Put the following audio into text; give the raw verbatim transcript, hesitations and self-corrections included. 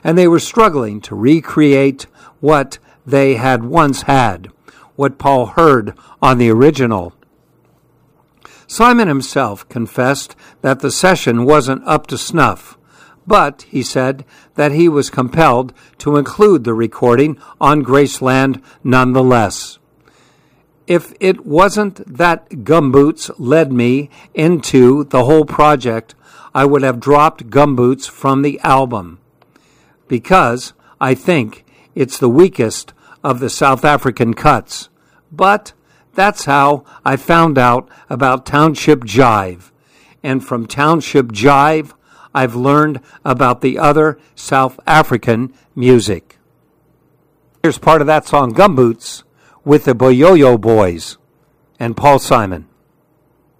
and they were struggling to recreate what they had once had, what Paul heard on the original. Simon himself confessed that the session wasn't up to snuff, but he said that he was compelled to include the recording on Graceland nonetheless. If it wasn't that Gumboots led me into the whole project, I would have dropped Gumboots from the album, because I think it's the weakest of the South African cuts. But that's how I found out about Township Jive. And from Township Jive, I've learned about the other South African music. Here's part of that song, Gumboots, with the Boyoyo Boys and Paul Simon.